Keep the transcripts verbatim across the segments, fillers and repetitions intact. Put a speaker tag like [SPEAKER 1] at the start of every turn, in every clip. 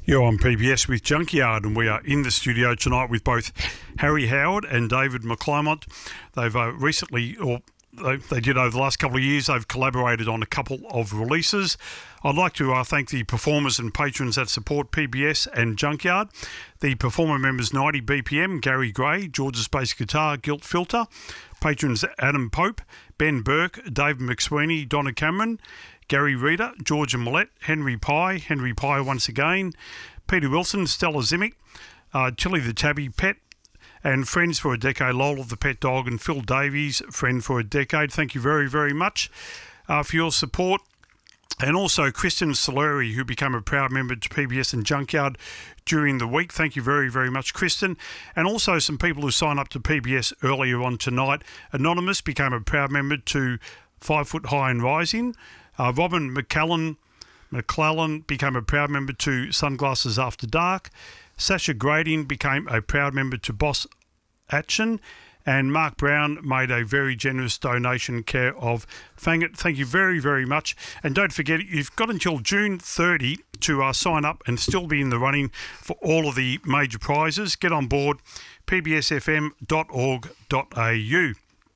[SPEAKER 1] You're on P B S with Junkyard, and we are in the studio tonight with both Harry Howard and David McClymont. They've uh, recently, or they, they did over the last couple of years, they've collaborated on a couple of releases. I'd like to uh, thank the performers and patrons that support P B S and Junkyard. The performer members ninety B P M, Gary Gray, George's Bass Guitar, Guilt Filter. Patrons Adam Pope, Ben Burke, Dave McSweeney, Donna Cameron, Gary Reeder, Georgia Millette, Henry Pye, Henry Pye once again, Peter Wilson, Stella Zimic, uh, Tilly the Tabby Pet, and Friends for a Decade, Lola the Pet Dog, and Phil Davies, Friend for a Decade. Thank you very, very much uh, for your support. And also Kristen Soleri, who became a proud member to P B S and Junkyard during the week. Thank you very, very much, Kristen. And also some people who signed up to P B S earlier on tonight. Anonymous became a proud member to Five Foot High and Rising. Uh, Robin McCallan, McClellan became a proud member to Sunglasses After Dark. Sasha Grading became a proud member to Boss Action. And Mark Brown made a very generous donation care of Fangit. Thank you very, very much. And don't forget, you've got until June thirtieth to uh, sign up and still be in the running for all of the major prizes. Get on board, p b s f m dot org dot a u.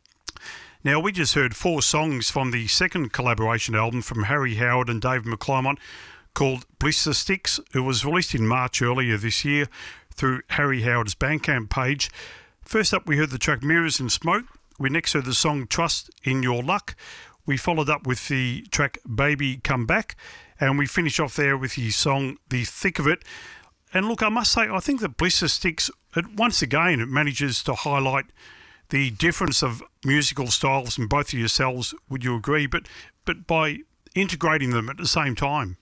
[SPEAKER 1] Now, we just heard four songs from the second collaboration album from Harry Howard and Dave McClymont called Blister Sticks. It was released in March earlier this year through Harry Howard's Bandcamp page. First up, we heard the track Mirrors and Smoke. We next heard the song Trust in Your Luck. We followed up with the track Baby Come Back. And we finish off there with the song The Thick of It. And look, I must say, I think that Blister Sticks, it, once again, it manages to highlight the difference of musical styles in both of yourselves, would you agree? But but by integrating them at the same time.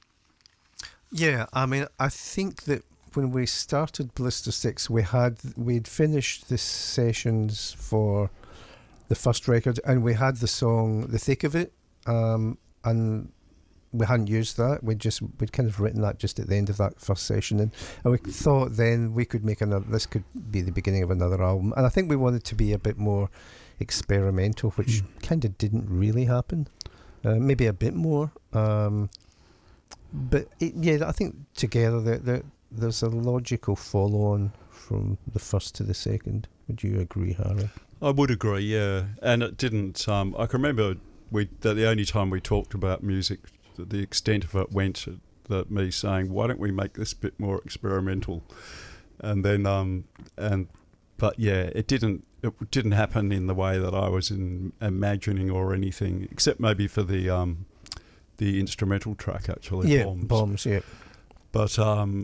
[SPEAKER 2] Yeah, I mean, I think that when we started Blister Sticks, we had we'd finished the sessions for the first record, and we had the song "The Thick of It," um, and we hadn't used that. We just we'd kind of written that just at the end of that first session, and, and we thought then we could make another. This could be the beginning of another album, and I think we wanted to be a bit more experimental, which mm. kind of didn't really happen. Uh, maybe a bit more, um, but it, yeah, I think together the the. There's a logical follow-on from the first to the second. Would you agree, Harry?
[SPEAKER 3] I would agree, yeah. And it didn't... Um, I can remember we that the only time we talked about music, the extent of it went that me saying, why don't we make this a bit more experimental? And then... Um, and But yeah, it didn't it didn't happen in the way that I was in imagining or anything, except maybe for the um, the instrumental track, actually.
[SPEAKER 2] Yeah,
[SPEAKER 3] Bombs,
[SPEAKER 2] Bombs yeah.
[SPEAKER 3] But... Um,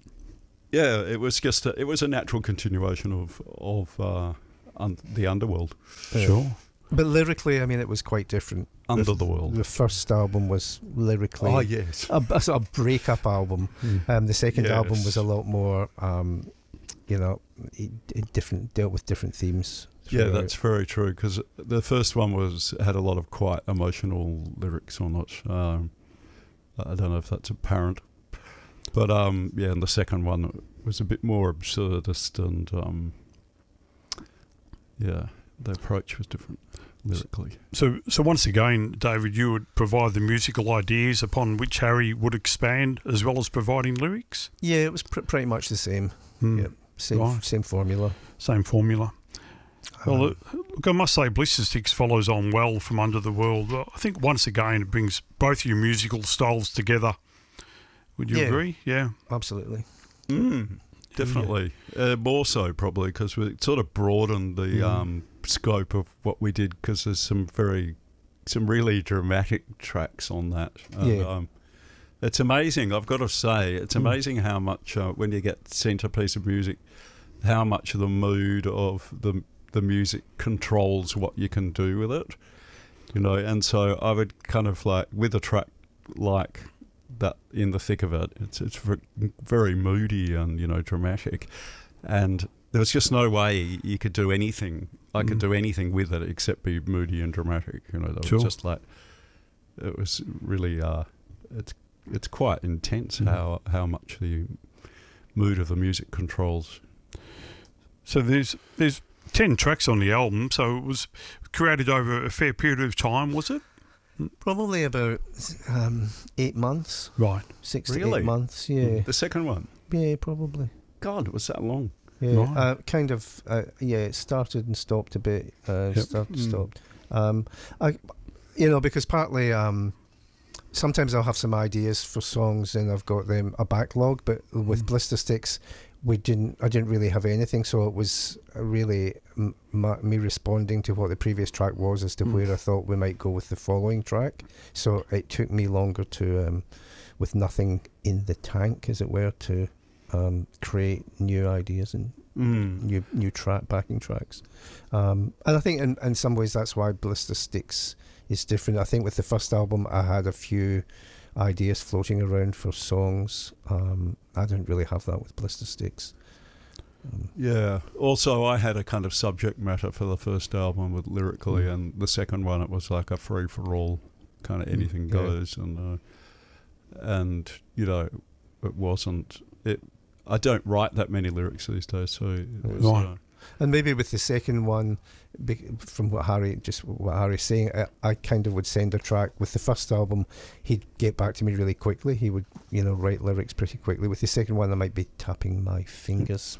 [SPEAKER 3] Yeah, it was just a, it was a natural continuation of of uh, un, the Underworld.
[SPEAKER 2] Yeah.
[SPEAKER 1] Sure.
[SPEAKER 2] But lyrically, I mean, it was quite different.
[SPEAKER 3] Under
[SPEAKER 2] the,
[SPEAKER 3] the World.
[SPEAKER 2] The first album was lyrically
[SPEAKER 3] oh, yes.
[SPEAKER 2] a, a sort of break-up album.
[SPEAKER 3] Mm.
[SPEAKER 2] Um, the second
[SPEAKER 3] yes.
[SPEAKER 2] album was a lot more, um, you know, it, it different dealt with different themes.
[SPEAKER 3] Yeah, that's very true, because the first one was had a lot of quite emotional lyrics on it. Um, I don't know if that's apparent. But um, yeah, and the second one was a bit more absurdist, and um, yeah, the approach was different lyrically.
[SPEAKER 1] So, so once again, David, you would provide the musical ideas upon which Harry would expand, as well as providing lyrics.
[SPEAKER 2] Yeah, it was pr- pretty much the same.
[SPEAKER 1] Mm.
[SPEAKER 2] Yeah, same
[SPEAKER 1] Right.
[SPEAKER 2] same formula.
[SPEAKER 1] Same formula.
[SPEAKER 2] Um,
[SPEAKER 1] Well, look, I must say, Blister Sticks follows on well from Under the World. I think once again it brings both your musical styles together. Would you
[SPEAKER 2] Yeah.
[SPEAKER 1] agree? Yeah.
[SPEAKER 2] absolutely.
[SPEAKER 3] Mm, definitely. Uh, more so, probably, because we sort of broadened the
[SPEAKER 1] Mm.
[SPEAKER 3] um, scope of what we did, because there's some very, some really dramatic tracks on that. And,
[SPEAKER 2] Yeah.
[SPEAKER 3] Um, it's amazing, I've got to say, it's
[SPEAKER 1] Mm.
[SPEAKER 3] amazing how much, uh, when you get sent a piece of music, how much the mood of the the music controls what you can do with it. You know, and so I would kind of like, with a track like that, In the Thick of It, it's it's very moody and, you know, dramatic, and there was just no way you could do anything I could
[SPEAKER 1] Mm.
[SPEAKER 3] do anything with it except be moody and dramatic, you know. That
[SPEAKER 1] Sure.
[SPEAKER 3] was just like, it was really uh it's it's quite intense
[SPEAKER 1] Mm.
[SPEAKER 3] how how much the mood of the music controls.
[SPEAKER 1] So there's there's ten tracks on the album, so it was created over a fair period of time, was it?
[SPEAKER 2] Probably about um, eight months,
[SPEAKER 1] Right.
[SPEAKER 2] six to
[SPEAKER 3] Really?
[SPEAKER 2] eight months. Yeah,
[SPEAKER 3] The second one.
[SPEAKER 2] yeah, probably.
[SPEAKER 3] God, it was that long.
[SPEAKER 2] Yeah,
[SPEAKER 1] Right.
[SPEAKER 2] uh, kind of. Uh, yeah, it started and stopped a bit. Uh,
[SPEAKER 1] Yep.
[SPEAKER 2] Started,
[SPEAKER 3] Mm.
[SPEAKER 2] stopped. Um, I, you know, because partly, um, sometimes I'll have some ideas for songs and I've got them a backlog. But with
[SPEAKER 1] Mm.
[SPEAKER 2] Blister Sticks, we didn't. I didn't really have anything, so it was really m- ma- me responding to what the previous track was as to
[SPEAKER 3] Mm.
[SPEAKER 2] where I thought we might go with the following track. So it took me longer to, um, with nothing in the tank, as it were, to um, create new ideas and
[SPEAKER 3] Mm.
[SPEAKER 2] new new track backing tracks. Um, and I think in, in some ways that's why Blister Sticks is different. I think with the first album I had a few ideas floating around for songs. Um, I didn't really have that with Blister Sticks. Um,
[SPEAKER 3] Yeah. Also, I had a kind of subject matter for the first album with lyrically,
[SPEAKER 2] Mm.
[SPEAKER 3] and the second one it was like a free for all, kind of
[SPEAKER 2] Mm,
[SPEAKER 3] anything
[SPEAKER 2] yeah.
[SPEAKER 3] goes, and uh, and you know, it wasn't it. I don't write that many lyrics these days, so it was,
[SPEAKER 1] Right.
[SPEAKER 3] uh,
[SPEAKER 2] and maybe with the second one, be- from what Harry just what Harry's saying, I, I kind of would send a track. With the first album, he'd get back to me really quickly. He would, you know, write lyrics pretty quickly. With the second one, I might be tapping my fingers,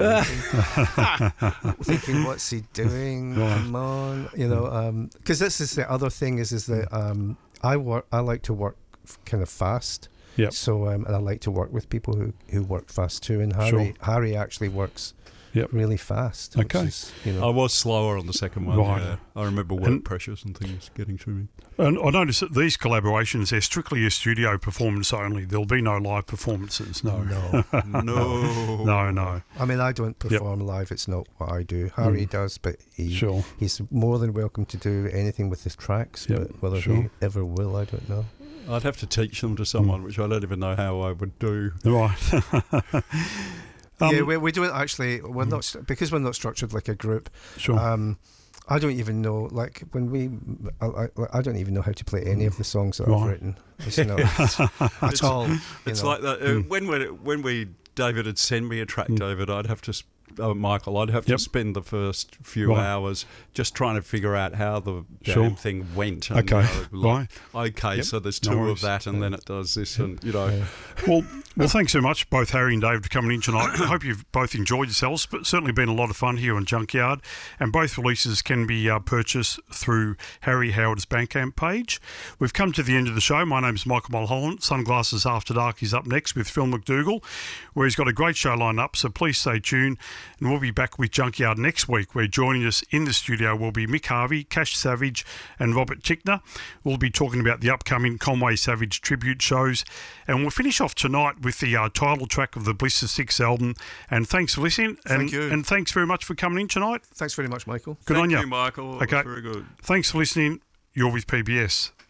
[SPEAKER 2] thinking, "What's he doing?
[SPEAKER 1] Right.
[SPEAKER 2] Come on," you know. Because this is the other thing is is that um, I work. I like to work f- kind of fast.
[SPEAKER 1] Yep.
[SPEAKER 2] So um, and I like to work with people who, who work fast too. And Harry
[SPEAKER 1] Sure.
[SPEAKER 2] Harry actually works
[SPEAKER 1] Yep.
[SPEAKER 2] really fast. which
[SPEAKER 1] Okay.
[SPEAKER 2] is, you know.
[SPEAKER 3] I was slower on the second one.
[SPEAKER 1] Right.
[SPEAKER 3] Yeah. I remember work
[SPEAKER 1] And-
[SPEAKER 3] pressures and things getting to me.
[SPEAKER 1] And I notice that these collaborations, they're strictly a studio performance only. There'll be no live performances, no.
[SPEAKER 2] No.
[SPEAKER 3] No,
[SPEAKER 1] No, no.
[SPEAKER 2] I mean, I don't perform live. It's not what I do. Harry
[SPEAKER 1] Mm.
[SPEAKER 2] does, but he
[SPEAKER 1] Sure.
[SPEAKER 2] he's more than welcome to do anything with his tracks.
[SPEAKER 1] Yep,
[SPEAKER 2] But whether he
[SPEAKER 1] sure.
[SPEAKER 2] ever will, I don't know.
[SPEAKER 3] I'd have to teach them to someone, which I don't even know how I would do.
[SPEAKER 1] Right. Um,
[SPEAKER 2] yeah, we, we don't actually. We're not st- because we're not structured like a group.
[SPEAKER 1] Sure.
[SPEAKER 2] Um, I don't even know. Like when we, I, I, I don't even know how to play any of the songs that I've
[SPEAKER 1] Right.
[SPEAKER 2] written. It's not at all. you
[SPEAKER 3] It's
[SPEAKER 2] know.
[SPEAKER 3] like that. Uh,
[SPEAKER 1] Mm.
[SPEAKER 3] When we when we David would send me a track,
[SPEAKER 1] Mm.
[SPEAKER 3] David, I'd have to. Sp- Oh, Michael, I'd have
[SPEAKER 1] Yep.
[SPEAKER 3] to spend the first few
[SPEAKER 1] Right.
[SPEAKER 3] hours just trying to figure out how the
[SPEAKER 1] Sure.
[SPEAKER 3] damn thing went. And,
[SPEAKER 1] Okay.
[SPEAKER 3] you know, like,
[SPEAKER 1] Right.
[SPEAKER 3] Okay,
[SPEAKER 1] Yep.
[SPEAKER 3] so there's
[SPEAKER 1] No
[SPEAKER 3] two
[SPEAKER 1] worries.
[SPEAKER 3] of that, and then it does this, and you know.
[SPEAKER 2] Yeah.
[SPEAKER 1] Well, well, thanks so much, both Harry and Dave, for coming in tonight. I hope you've both enjoyed yourselves, but certainly been a lot of fun here on Junkyard. And both releases can be uh, purchased through Harry Howard's Bandcamp page. We've come to the end of the show. My name's Michael Mulholland. Sunglasses After Dark is up next with Phil McDougall, where he's got a great show lined up, so please stay tuned. And we'll be back with Junkyard next week, where joining us in the studio will be Mick Harvey, Cash Savage and Robert Tickner. We'll be talking about the upcoming Conway Savage tribute shows. And we'll finish off tonight with the uh, title track of the Blister Six album. And thanks for listening. And,
[SPEAKER 2] Thank you.
[SPEAKER 1] And thanks very much for coming in tonight.
[SPEAKER 2] Thanks very much, Michael.
[SPEAKER 1] Good
[SPEAKER 3] Thank
[SPEAKER 1] on
[SPEAKER 3] you,
[SPEAKER 1] you.
[SPEAKER 3] Michael. That was
[SPEAKER 1] Okay.
[SPEAKER 3] very good.
[SPEAKER 1] Thanks for listening. You're with P B S.